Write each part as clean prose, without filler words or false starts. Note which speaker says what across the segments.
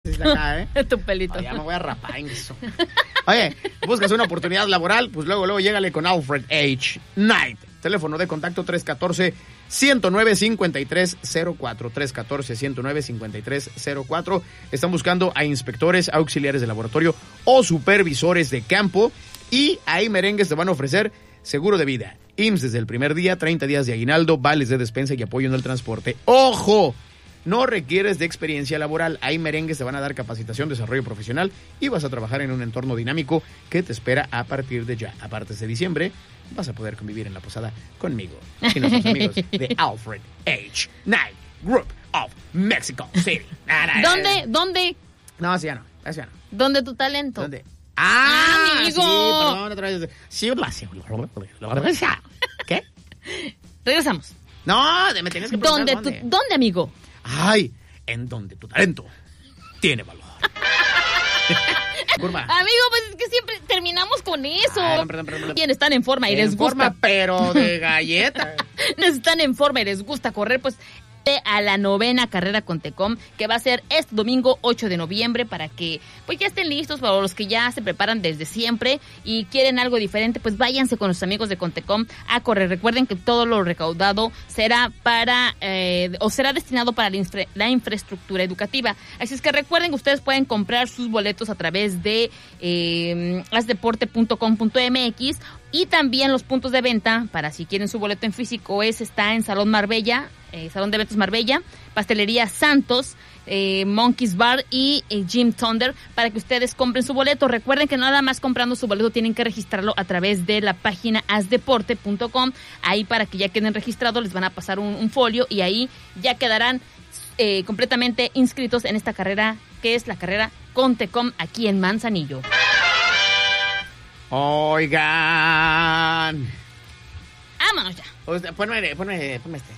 Speaker 1: acá,
Speaker 2: Tu pelito.
Speaker 1: Ya me voy a rapar en eso. Oye, buscas una oportunidad laboral, pues luego llégale con Alfred H. Knight. Teléfono de contacto 314-109-5304. 314-109-5304. Están buscando a inspectores, auxiliares de laboratorio o supervisores de campo. Y ahí Merengues te van a ofrecer seguro de vida, IMSS desde el primer día, 30 días de aguinaldo, vales de despensa y apoyo en el transporte. ¡Ojo! No requieres de experiencia laboral. Ahí Merengues te van a dar capacitación, desarrollo profesional y vas a trabajar en un entorno dinámico que te espera a partir de ya. A partir de diciembre vas a poder convivir en la posada conmigo y nuestros amigos de Alfred H. Knight Group of Mexico City.
Speaker 2: ¿Dónde?
Speaker 1: No, así ya no.
Speaker 2: ¿Dónde tu talento?
Speaker 1: ¿Dónde?
Speaker 2: Amigo.
Speaker 1: Sí, perdón, otra vez. Sí, ¿qué?
Speaker 2: Regresamos.
Speaker 1: No, me tenías que preguntar
Speaker 2: ¿Dónde, amigo?
Speaker 1: Ay, en donde tu talento tiene valor. Curva.
Speaker 2: Amigo, pues es que siempre terminamos con eso.
Speaker 1: Perdón.
Speaker 2: Bien, están en forma y les gusta.
Speaker 1: En forma, pero de galleta.
Speaker 2: Están en forma y les gusta correr, pues a la 9ª carrera Contecom, que va a ser este domingo 8 de noviembre, para que pues ya estén listos. Para los que ya se preparan desde siempre y quieren algo diferente, pues váyanse con los amigos de Contecom a correr. Recuerden que todo lo recaudado será será destinado para la infraestructura educativa. Así es que recuerden que ustedes pueden comprar sus boletos a través de asdeporte.com.mx, y también los puntos de venta para si quieren su boleto en físico está en Salón Marbella, Salón de Eventos Marbella, Pastelería Santos, Monkey's Bar y Jim Thunder, para que ustedes compren su boleto. Recuerden que nada más comprando su boleto tienen que registrarlo a través de la página asdeporte.com. Ahí, para que ya queden registrados, les van a pasar un folio y ahí ya quedarán completamente inscritos en esta carrera, que es la carrera Contecom aquí en Manzanillo.
Speaker 1: Oigan.
Speaker 2: Vámonos ya.
Speaker 1: Ponme este.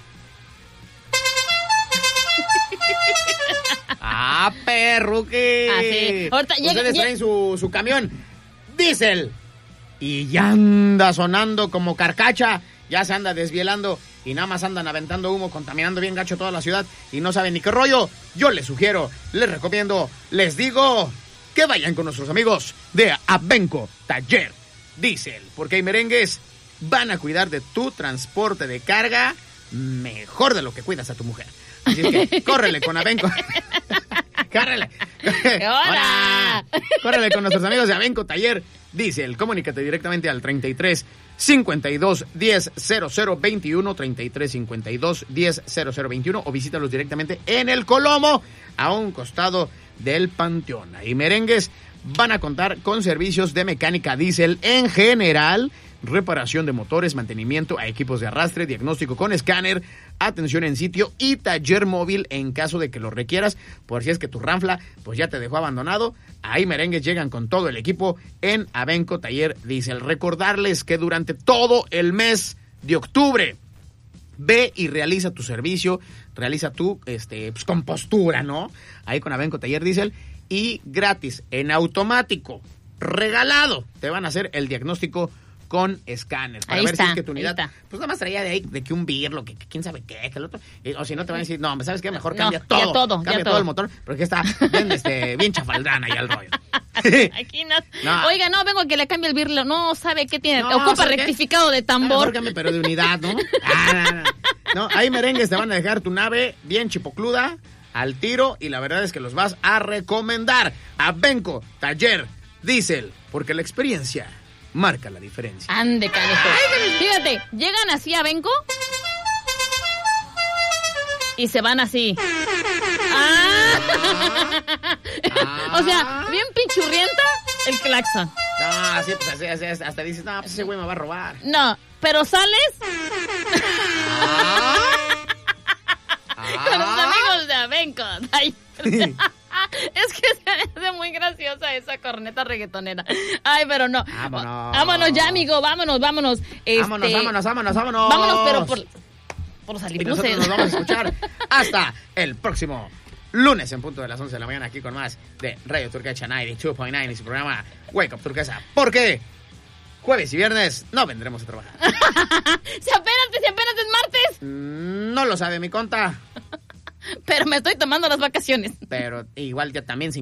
Speaker 1: Perruque.
Speaker 2: Así. Ahorita
Speaker 1: ustedes traen su camión diésel y ya anda sonando como carcacha. Ya se anda desvielando y nada más andan aventando humo, contaminando bien gacho toda la ciudad y no saben ni qué rollo. Yo les sugiero, les recomiendo, les digo que vayan con nuestros amigos de Abenco Taller Diesel, porque hay Merengues van a cuidar de tu transporte de carga mejor de lo que cuidas a tu mujer. Así es que córrele con Abenco. ¡Córrele!
Speaker 2: ¡Hola!
Speaker 1: Córrele con nuestros amigos de Abenco Taller Diesel. Comunícate directamente al 33 52 10 00 21, 33 52 10 00 21, o visítalos directamente en El Colomo, a un costado del Panteón. Ahí Merengues van a contar con servicios de mecánica diésel en general, reparación de motores, mantenimiento a equipos de arrastre, diagnóstico con escáner, atención en sitio y taller móvil en caso de que lo requieras. Por si es que tu ranfla pues ya te dejó abandonado, ahí Merengues llegan con todo el equipo en Abenco Taller Diesel. Recordarles que durante todo el mes de octubre ve y realiza tu servicio, realiza tu compostura, ¿no? Ahí con Abenco Taller Diesel, y gratis, en automático, regalado, te van a hacer el diagnóstico con escáner para
Speaker 2: ahí
Speaker 1: ver
Speaker 2: está,
Speaker 1: si es que tu unidad,
Speaker 2: está.
Speaker 1: pues nada más traía de que un birlo, que quién sabe qué, que el otro, o si no te van a decir, no, ¿sabes qué? Mejor cambia cambia todo el motor, porque está bien chafaldrán ahí al rollo.
Speaker 2: Aquí no. Oiga, no, vengo a que le cambie el birlo, no sabe qué tiene, ocupa rectificado de tambor.
Speaker 1: Mejor cambie, pero de unidad, ¿no? No, ahí Merengues te van a dejar tu nave bien chipocluda, al tiro, y la verdad es que los vas a recomendar. Abenco Taller Diesel, porque la experiencia marca la diferencia.
Speaker 2: Ande, canejo. Fíjate, llegan así a Abenco y se van así. O sea, bien pinchurrienta el claxon.
Speaker 1: No, sí, pues así, hasta dices, no, pues ese güey me va a robar.
Speaker 2: No, pero sales con los amigos de Abenco. Ay. Es que se me hace muy graciosa esa corneta reggaetonera. Ay, pero no. Vámonos ya, amigo, vámonos.
Speaker 1: Vámonos,
Speaker 2: pero por salir.
Speaker 1: Y nosotros nos vamos a escuchar hasta el próximo lunes en punto de las 11 de la mañana, aquí con más de Radio Turquesa 92.9 y su programa Wake Up Turquesa. Porque jueves y viernes no vendremos a trabajar.
Speaker 2: Si apenas es martes.
Speaker 1: No lo sabe mi conta.
Speaker 2: Pero me estoy tomando las vacaciones.
Speaker 1: Pero igual ya también